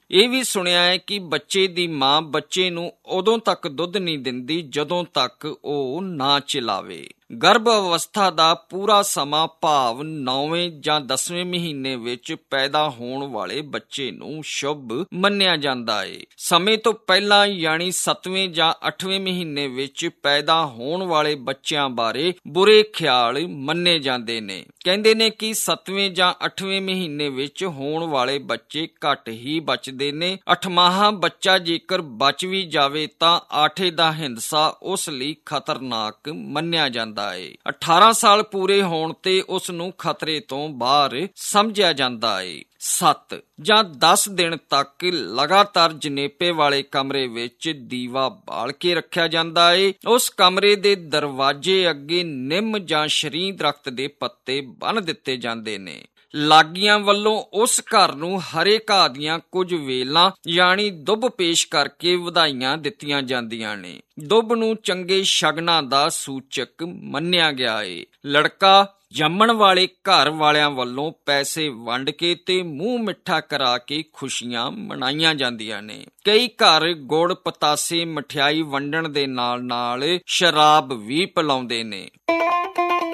ਇਹ ਵੀ ਸੁਣਿਆ ਹੈ ਕਿ ਬੱਚੇ ਦੀ ਮਾਂ ਬੱਚੇ ਨੂੰ ਉਦੋਂ ਤੱਕ ਦੁੱਧ ਨਹੀਂ ਦਿੰਦੀ ਜਦੋਂ ਤੱਕ ਉਹ ਨਾ ਚਿਲਾਵੇ। ਗਰਭ ਅਵਸਥਾ ਦਾ ਪੂਰਾ ਸਮਾਂ ਭਾਵ 9ਵੇਂ ਜਾਂ 10ਵੇਂ ਮਹੀਨੇ ਵਿੱਚ ਪੈਦਾ ਹੋਣ ਵਾਲੇ ਬੱਚੇ ਨੂੰ ਸ਼ੁਭ ਮੰਨਿਆ ਜਾਂਦਾ ਹੈ। ਸਮੇਂ ਤੋਂ ਪਹਿਲਾਂ ਯਾਨੀ 7ਵੇਂ ਜਾਂ 8ਵੇਂ ਮਹੀਨੇ ਵਿੱਚ ਪੈਦਾ ਹੋਣ ਵਾਲੇ ਬੱਚਿਆਂ ਬਾਰੇ ਬੁਰੇ ਖਿਆਲ ਮੰਨੇ ਜਾਂਦੇ ਨੇ। ਕਹਿੰਦੇ ਨੇ ਕਿ 7ਵੇਂ ਜਾਂ 8ਵੇਂ ਮਹੀਨੇ ਵਿੱਚ ਹੋਣ ਵਾਲੇ ਬੱਚੇ ਘੱਟ ਹੀ ਬਚਦੇ ਨੇ। 8ਵਾਂ ਬੱਚਾ ਜੇਕਰ ਬਚ ਵੀ ਜਾਵੇ ਤਾਂ ਆਠੇ ਦਾ ਹਿੰਸਾ ਉਸ ਲਈ ਖਤਰਨਾਕ ਮੰਨਿਆ ਜਾਂਦਾ। 18 ਸਾਲ ਪੂਰੇ ਹੋਣ ਤੇ ਉਸ ਨੂੰ ਖਤਰੇ ਤੋਂ ਬਾਹਰ ਸਮਝਿਆ ਜਾਂਦਾ ਹੈ। 7 ਜਾਂ 10 ਦਿਨ ਤੱਕ ਲਗਾਤਾਰ ਜਨੇਪੇ ਵਾਲੇ ਕਮਰੇ ਵਿੱਚ ਦੀਵਾ ਬਾਲ ਕੇ ਰੱਖਿਆ ਜਾਂਦਾ ਹੈ। ਉਸ ਕਮਰੇ ਦੇ ਦਰਵਾਜ਼ੇ ਅੱਗੇ ਨਿੰਮ ਜਾਂ ਸ਼ਰੀਂ ਦਰਖਤ ਦੇ ਪੱਤੇ ਬੰਨ੍ਹ ਦਿੱਤੇ ਜਾਂਦੇ ਨੇ। ਲਾਗੀਆਂ ਵੱਲੋਂ ਉਸ ਘਰ ਨੂੰ ਹਰੇ ਘਾਹ ਦੀਆਂ ਕੁਝ ਵੇਲਾਂ ਯਾਨੀ ਦੁੱਬ ਪੇਸ਼ ਕਰਕੇ ਵਧਾਈਆਂ ਦਿੱਤੀਆਂ ਜਾਂਦੀਆਂ ਨੇ। ਦੁੱਬ ਨੂੰ ਚੰਗੇ ਸ਼ਗਨਾਂ ਦਾ ਸੂਚਕ ਮੰਨਿਆ ਗਿਆ ਏ। ਲੜਕਾ ਜੰਮਣ ਵਾਲੇ ਘਰ ਵਾਲਿਆਂ ਵੱਲੋਂ ਪੈਸੇ ਵੰਡ ਕੇ ਤੇ ਮੂੰਹ ਮਿੱਠਾ ਕਰਾ ਕੇ ਖੁਸ਼ੀਆਂ ਮਨਾਈਆਂ ਜਾਂਦੀਆਂ ਨੇ। ਕਈ ਘਰ ਗੁੜ ਪਤਾਸੇ ਮਠਿਆਈ ਵੰਡਣ ਦੇ ਨਾਲ ਸ਼ਰਾਬ ਵੀ ਪਿਲਾਉਂਦੇ ਨੇ।